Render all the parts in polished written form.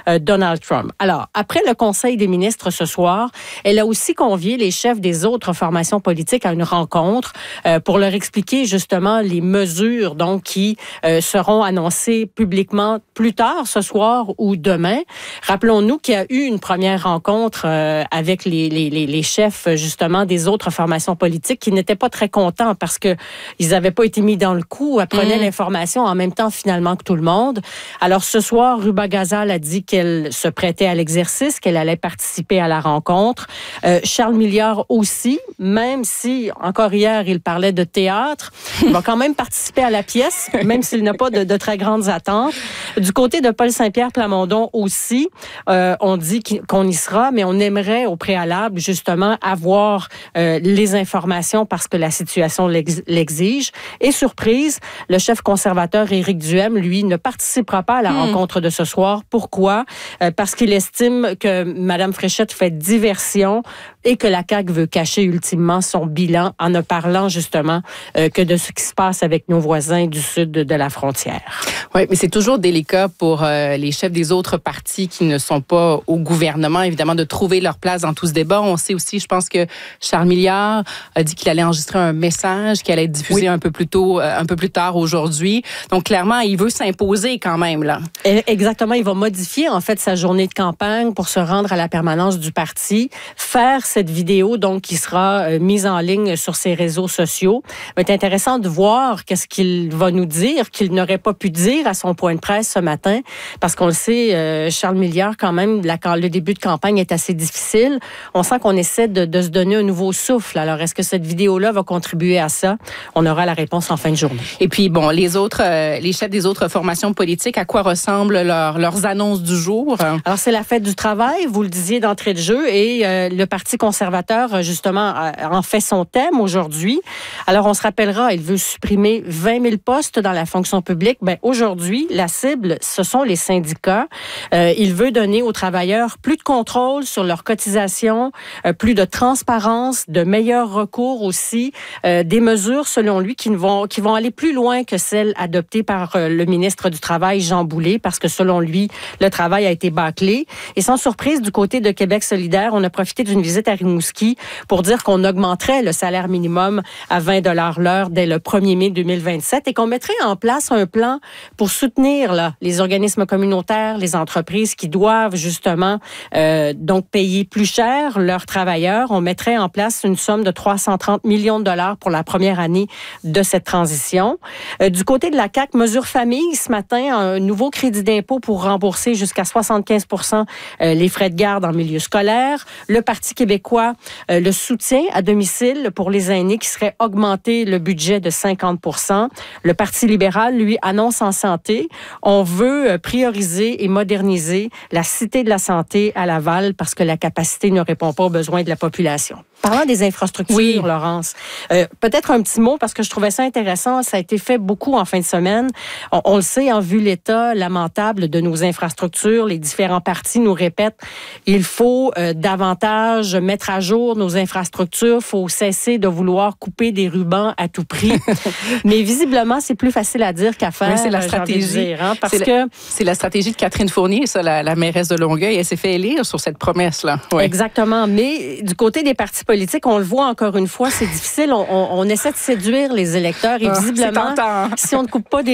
Donald Trump. Alors, après le Conseil des ministres ce soir, elle a aussi convié les chefs des autres formations politiques à une rencontre pour leur expliquer justement les mesures donc qui seront annoncées publiquement plus tard ce soir ou demain. Rappelons-nous qu'il y a eu une première rencontre avec les chefs justement des autres formations politiques qui n'étaient pas très contents parce que ils n'avaient pas été mis dans le coup, apprenaient l'information en même temps finalement que tout le monde. Alors ce soir, Ruba Gazal a dit qu'elle se prêtait à l'exercice, qu'elle allait participer à la rencontre. Charles Milliard aussi, même si encore hier il parlait de théâtre, il va quand même participer à la pièce, même s'il n'a pas de très grandes attentes. Du côté de Paul Saint-Pierre Plamondon aussi, on dit qu'on y sera, mais on aimerait au préalable justement avoir les informations parce que la situation l'exige. Et surprise, le chef conservateur Éric Duhem, lui, ne participera pas à la rencontre de ce soir. Pourquoi? Parce qu'il estime que Mme Fréchette fait diversion et que la CAQ veut cacher ultimement son bilan en ne parlant justement que de ce qui se passe avec nos voisins du sud de la frontière. Oui, mais c'est toujours délicat pour les chefs des autres partis qui ne sont pas au gouvernement, évidemment, de trouver leur place dans tout ce débat. On sait aussi, je pense que Charles Milliard a dit qu'il allait enregistrer un message qui allait être diffusé un peu plus tard aujourd'hui. Donc, clairement, il veut s'imposer quand même, là. Exactement. Il va modifier, en fait, sa journée de campagne pour se rendre à la permanence du parti, faire cette vidéo, donc, qui sera mise en ligne sur ses réseaux sociaux. C'est intéressant de voir qu'est-ce qu'il va nous dire, qu'il n'aurait pas pu dire à son point de presse ce matin, parce qu'on le sait, Charles Milliard, quand même, le début de campagne est assez difficile. On sent qu'on essaie de se donner un nouveau souffle. Alors, est-ce que cette vidéo-là va contribuer à ça? On aura la réponse en fin de journée. Et puis, bon, les chefs des autres formations politiques, à quoi ressemblent leurs annonces du jour? Alors, c'est la fête du travail, vous le disiez d'entrée de jeu, et le Parti conservateur, justement, en fait son thème aujourd'hui. Alors, on se rappellera, il veut supprimer 20 000 postes dans la fonction publique. Bien, aujourd'hui, la cible, ce sont les syndicats. Il veut donner aux travailleurs plus de contrôle sur leurs cotisations, plus de transparence, de meilleurs recours aussi, des mesures, selon lui, qui vont aller plus loin que celles adoptées par le ministre du Travail, Jean Boulet, parce que selon lui, le travail a été bâclé. Et sans surprise, du côté de Québec solidaire, on a profité d'une visite à Rimouski pour dire qu'on augmenterait le salaire minimum à 20 $ l'heure dès le 1er mai 2027 et qu'on mettrait en place un plan pour soutenir les organismes communautaires, les entreprises qui doivent justement donc payer plus cher leurs travailleurs. On mettrait en place une somme de 330 millions de dollars pour la première année de cette transition. Du côté de la CAQ, mesure famille, ce matin, un nouveau crédit d'impôt pour rembourser jusqu'à 75 % les frais de garde en milieu scolaire. Le Parti québécois, le soutien à domicile pour les aînés qui serait augmenté le budget de 50 %. Le Parti libéral, lui, annonce en santé. On veut prioriser et moderniser la Cité de la santé à Laval parce que la capacité ne répond pas aux besoins de la population. Parlant des infrastructures, Laurence, peut-être un petit mot parce que je trouvais ça intéressant. Ça a été fait beaucoup en fin de semaine. On le sait, vu l'état lamentable de nos infrastructures, les différents partis nous répètent, il faut davantage mettre à jour nos infrastructures. Il faut cesser de vouloir couper des rubans à tout prix. Mais visiblement, c'est plus facile à dire qu'à faire. Oui, c'est la stratégie. C'est la stratégie de Catherine Fournier, ça, la mairesse de Longueuil. Elle s'est fait élire sur cette promesse-là. Oui. Exactement. Mais du côté des partis politiques, on le voit encore une fois, c'est difficile. On essaie de séduire les électeurs et visiblement, si on ne coupe pas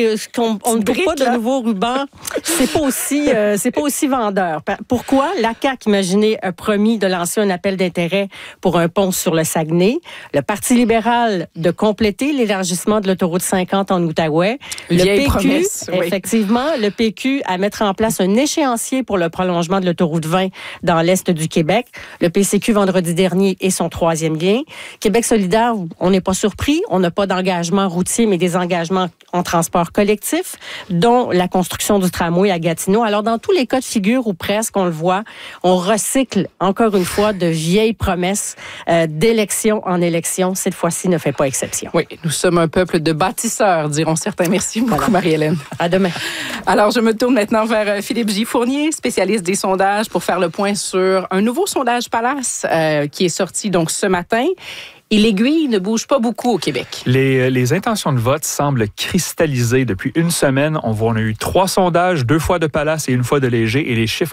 de nouveaux rubans, c'est pas aussi vendeur. Pourquoi? La CAQ, imaginez, a promis de lancer un appel d'intérêt pour un pont sur le Saguenay. Le Parti libéral de compléter l'élargissement de l'autoroute 50 en Outaouais. Le PQ, effectivement, le PQ à mettre en place un échéancier pour le prolongement de l'autoroute 20 dans l'est du Québec. Le PCQ vendredi dernier et son troisième lien. Québec solidaire, on n'est pas surpris. On n'a pas d'engagement routier, mais des engagements en transport collectif, dont la construction du tramway à Gatineau. Alors, dans tous les cas de figure, ou presque, on le voit, on recycle encore une fois de vieilles promesses d'élection en élection. Cette fois-ci ne fait pas exception. Oui, nous sommes un peuple de bâtisseurs, diront certains. Merci beaucoup, Marie-Hélène. À demain. Alors, je me tourne maintenant vers Philippe J. Fournier, spécialiste des sondages, pour faire le point sur un nouveau sondage Palace qui est sorti donc ce matin. Et l'aiguille ne bouge pas beaucoup au Québec. Les intentions de vote semblent cristallisées depuis une semaine. On a eu 3 sondages, 2 fois de Palace et 1 fois de Léger, et les chiffres